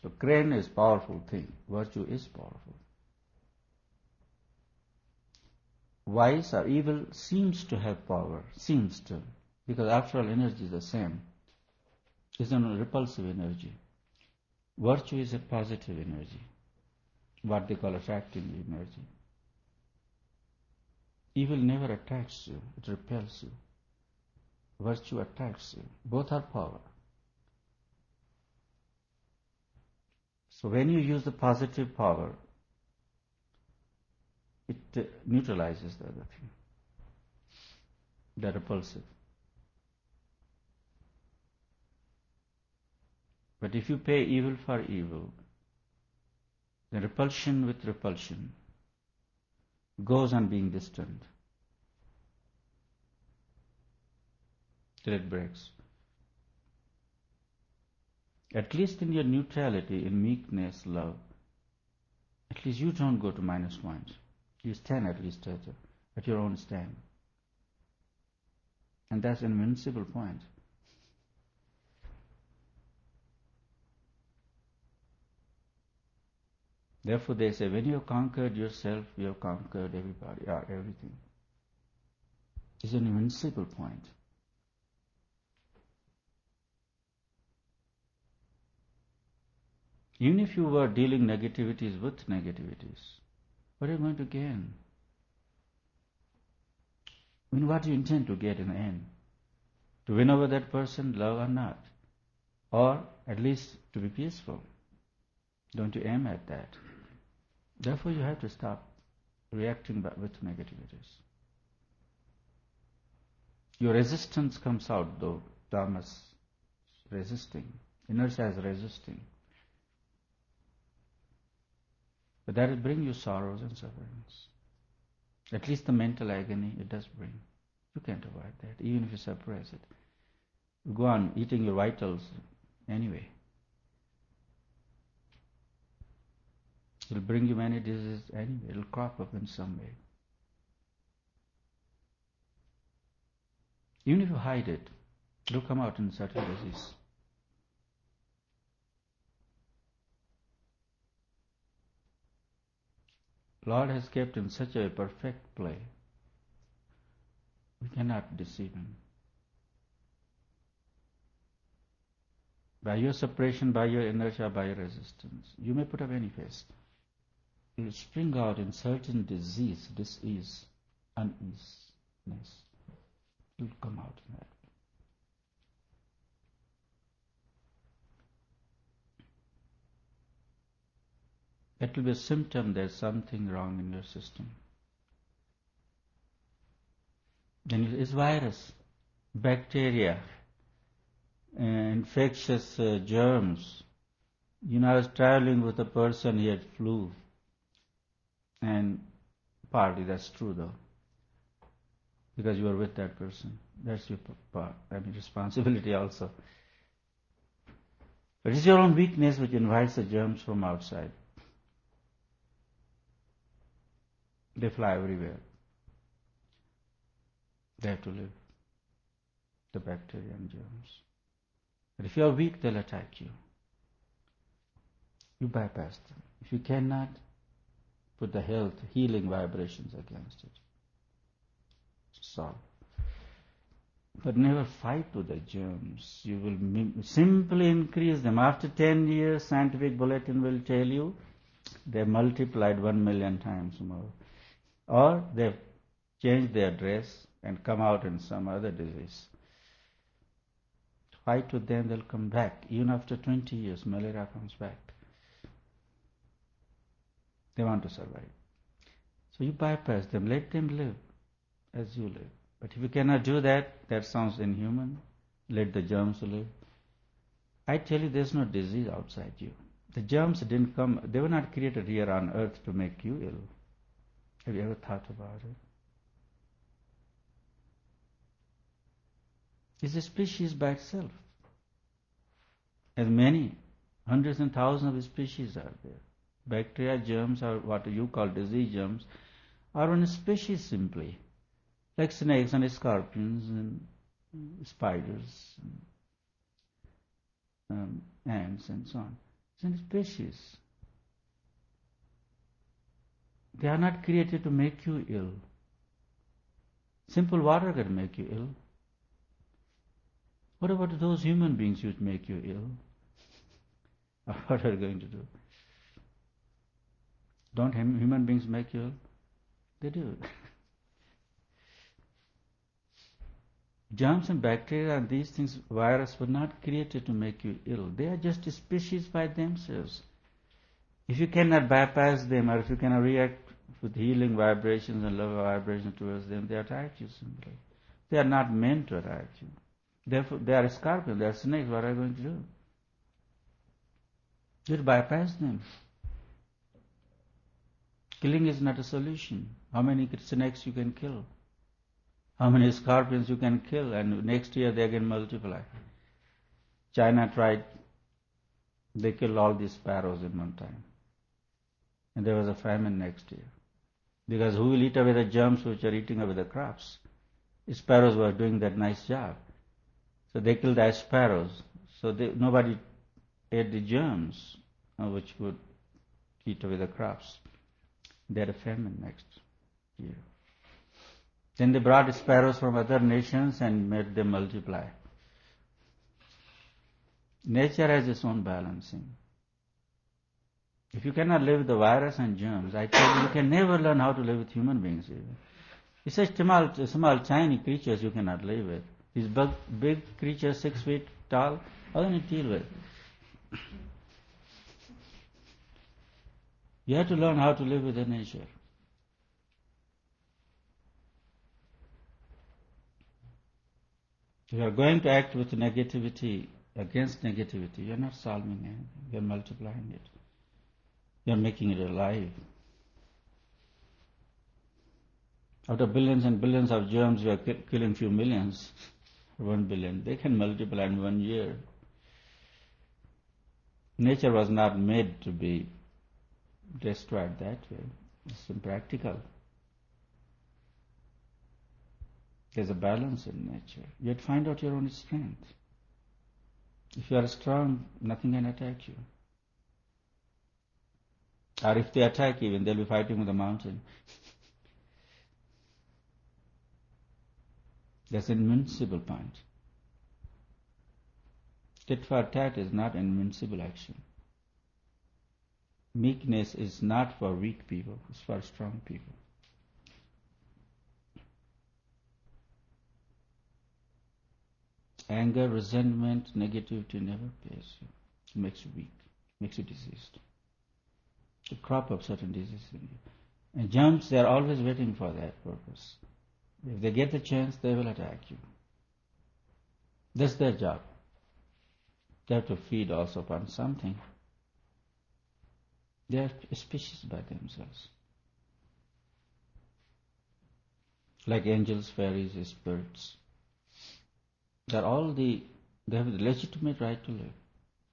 So crane is powerful thing. Virtue is powerful. Vice or evil seems to have power, because after all energy is the same. It's a repulsive energy. Virtue is a positive energy, what they call attractive energy. Evil never attracts you, it repels you. Virtue attracts you. Both are power. So when you use the positive power, it neutralizes the other thing, the repulsive. But if you pay evil for evil, then repulsion with repulsion goes on being distant till it breaks. At least in your neutrality, in meekness, love, at least you don't go to minus points. You stand at least at your own stand. And that's an invincible point. Therefore they say, when you have conquered yourself, you have conquered everybody, or everything. It's an invincible point. Even if you were dealing negativities with negativities, what are you going to gain? I mean, what do you intend to get in the end? To win over that person, love or not? Or at least to be peaceful? Don't you aim at that? Therefore you have to stop reacting with negativities. Your resistance comes out though, tamas, resisting. Inertia is resisting. But that will bring you sorrows and sufferings. At least the mental agony it does bring. You can't avoid that, even if you suppress it. You go on eating your vitals anyway. It will bring you many diseases anyway. It will crop up in some way. Even if you hide it, it will come out in subtle disease. Lord has kept in such a perfect play. We cannot deceive Him. By your suppression, by your inertia, by your resistance, you may put up any face. It will spring out in certain disease, dis-ease, uneasiness. It will come out in that. That will be a symptom there's something wrong in your system. Then it's virus, bacteria, infectious germs. I was traveling with a person, he had flu. And partly that's true though. Because you are with that person. That's your part. Responsibility also. But it's your own weakness which invites the germs from outside. They fly everywhere. They have to live. The bacteria and germs. But if you are weak, they'll attack you. You bypass them. If you cannot, put the health, healing vibrations against it. Solve. But never fight with the germs. You will simply increase them. After 10 years, scientific bulletin will tell you they multiplied 1 million times more. Or they've changed their dress and come out in some other disease. Fight with them, they'll come back. Even after 20 years, malaria comes back. They want to survive. So you bypass them, let them live as you live. But if you cannot do that, that sounds inhuman. Let the germs live. I tell you, there's no disease outside you. The germs didn't come, they were not created here on earth to make you ill. Have you ever thought about it? It's a species by itself. As many, hundreds and thousands of species are there. Bacteria, germs, or what you call disease germs, are one species simply. Like snakes and scorpions and spiders and ants and so on. It's a species. They are not created to make you ill. Simple water can make you ill. What about those human beings which make you ill? What are you going to do? Don't human beings make you ill? They do. Germs and bacteria and these things, virus, were not created to make you ill. They are just a species by themselves. If you cannot bypass them, or if you cannot react with healing vibrations and love vibrations towards them, they attack you simply. They are not meant to attack you. Therefore, they are scorpions, they are snakes. What are you going to do? Just bypass them. Killing is not a solution. How many snakes you can kill? How many scorpions you can kill, and next year they again multiply. China tried, they killed all these sparrows in one time. And there was a famine next year. Because who will eat away the germs which are eating away the crops? Sparrows were doing that nice job. So they killed the sparrows. So nobody ate the germs which would eat away the crops. They had a famine next year. Then they brought sparrows from other nations and made them multiply. Nature has its own balancing. If you cannot live with the virus and germs, I tell you, you can never learn how to live with human beings even. It's such small, tiny creatures you cannot live with. These big creatures, 6 feet tall, how can you deal with? You have to learn how to live with the nature. If you are going to act with negativity, against negativity, you are not solving anything. You are multiplying it. You are making it alive. Out of billions and billions of germs, you are killing few millions, 1 billion. They can multiply in 1 year. Nature was not made to be destroyed that way. It's impractical. There's a balance in nature. You have to find out your own strength. If you are strong, nothing can attack you. Or if they attack even, they'll be fighting with a mountain. That's an invincible point. Tit for tat is not an invincible action. Meekness is not for weak people, it's for strong people. Anger, resentment, negativity never pays you. It makes you weak, makes you diseased. It crop up certain diseases in you. And germs, they are always waiting for that purpose. If they get the chance, they will attack you. That's their job. They have to feed also upon something. They are a species by themselves. Like angels, fairies, spirits. They have the legitimate right to live.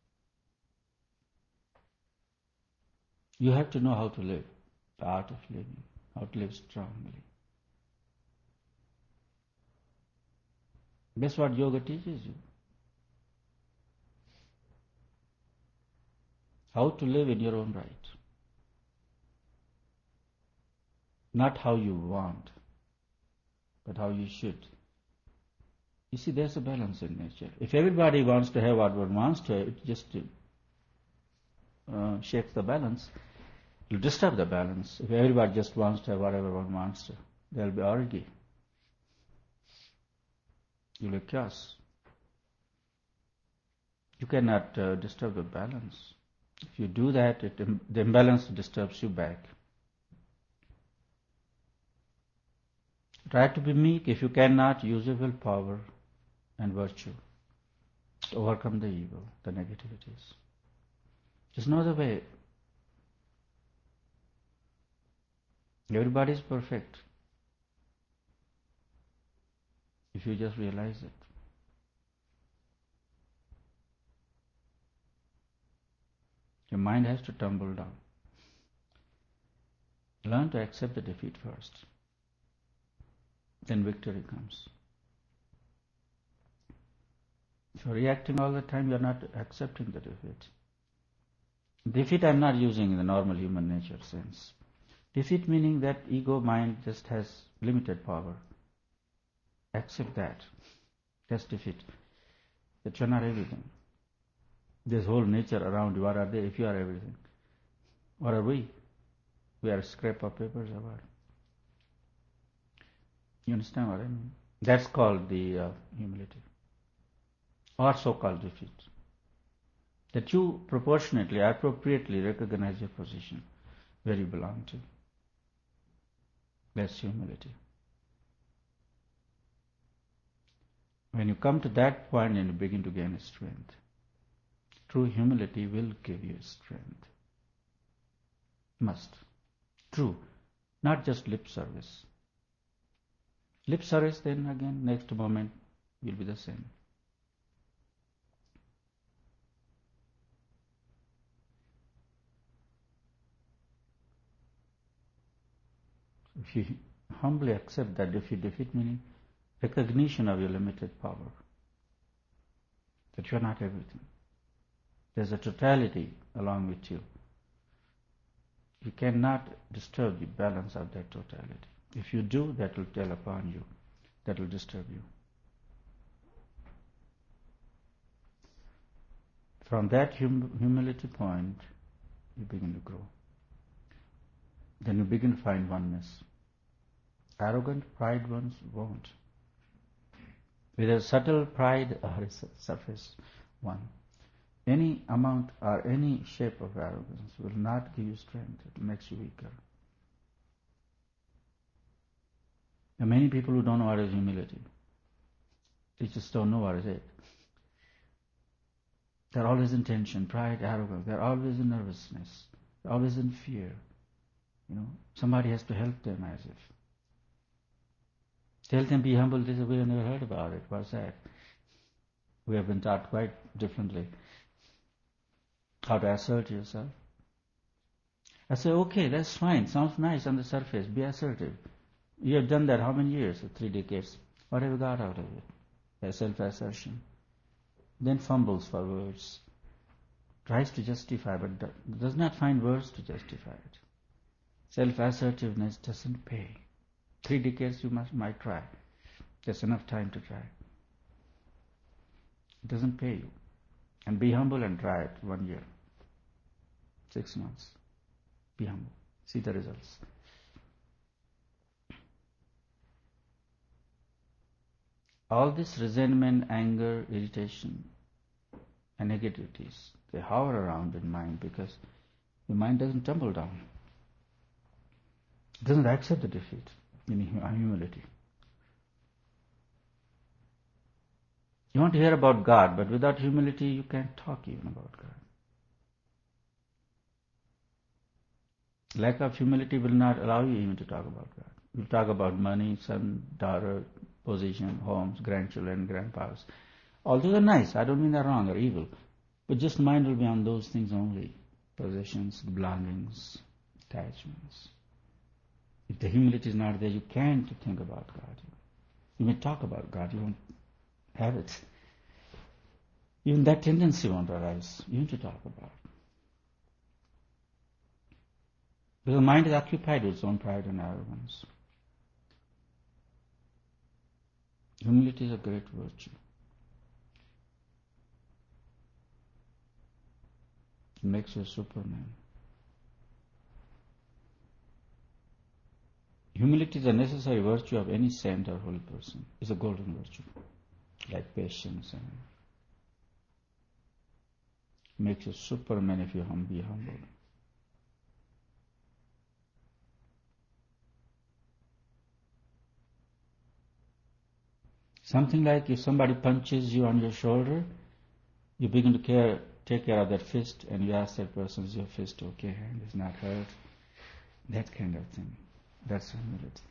You have to know how to live, the art of living, how to live strongly. That's what yoga teaches you. How to live in your own right. Not how you want, but how you should. You see, there's a balance in nature. If everybody wants to have what one wants to have, it just shakes the balance. It will disturb the balance. If everybody just wants to have whatever one wants to, there will be orgy. You will have chaos. You cannot disturb the balance. If you do that, the imbalance disturbs you back. Try to be meek. If you cannot, use your willpower and virtue to overcome the evil, the negativities. Just know the way. Everybody is perfect if you just realize it. Your mind has to tumble down. Learn to accept the defeat first. Then victory comes. If you're reacting all the time, you're not accepting the defeat. Defeat I'm not using in the normal human nature sense. Defeat meaning that ego mind just has limited power. Accept that. That's defeat. That you're not everything. This whole nature around you, what are they if you are everything? What are we? We are a scrap of papers or what? You understand what I mean? That's called the humility. Or so-called defeat. That you proportionately, appropriately recognize your position, where you belong to. That's humility. When you come to that point and you begin to gain strength, true humility will give you strength. Must. True. Not just lip service. Lip service, then again, next moment, will be the same. If you humbly accept that defeat meaning recognition of your limited power, that you are not everything. There's a totality along with you. You cannot disturb the balance of that totality. If you do, that will tell upon you. That will disturb you. From that humility point, you begin to grow. Then you begin to find oneness. Arrogant, pride ones won't. Whether subtle pride or surface one. Any amount or any shape of arrogance will not give you strength. It makes you weaker. There are many people who don't know what is humility. They just don't know what is it. They're always in tension, pride, arrogance. They're always in nervousness. They're always in fear. Somebody has to help them as if. Tell them be humble. They say, we have never heard about it. What's that? We have been taught quite differently how to assert yourself. I say, okay, that's fine. Sounds nice on the surface. Be assertive. You have done that how many years? 3 decades. What have you got out of it? Self-assertion. Then fumbles for words. Tries to justify, but does not find words to justify it. Self-assertiveness doesn't pay. 3 decades you might try. There's enough time to try. It doesn't pay you. And be humble and try it 1 year. 6 months. Be humble. See the results. All this resentment, anger, irritation, and negativities, they hover around in mind because the mind doesn't tumble down. It doesn't accept the defeat in humility. You want to hear about God, but without humility you can't talk even about God. Lack of humility will not allow you even to talk about God. You'll talk about money, son, daughter, position, homes, grandchildren, grandpas. All those are nice. I don't mean they're wrong or evil. But just mind will be on those things only. Possessions, belongings, attachments. If the humility is not there, you can't think about God. You may talk about God, you won't have it. Even that tendency won't arise. You need to talk about it. Because the mind is occupied with its own pride and arrogance. Humility is a great virtue. It makes you a Superman. Humility is a necessary virtue of any saint or holy person. It's a golden virtue, like patience, and makes you Superman if you be humble. Something like if somebody punches you on your shoulder, you begin to take care of that fist, and you ask that person, is your fist okay? It's not hurt? That kind of thing. That's humility.